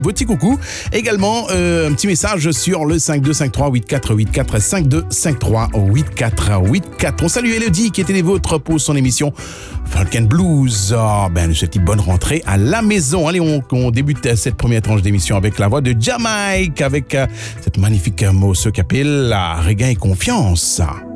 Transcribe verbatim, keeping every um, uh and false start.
vos petits coucous. Également, euh, un petit message sur le cinq deux cinq trois huit quatre huit quatre, cinq deux cinq trois huit quatre huit quatre. On salue Elodie qui était des vôtres pour son émission Folk and Blues. Oh, ben, nous souhaitons une bonne rentrée à la maison. Allez, on, on débute cette première tranche d'émission avec la voix de Jamaïque, avec euh, cette magnifique morceau qui s'appelle La Regain et Confiance.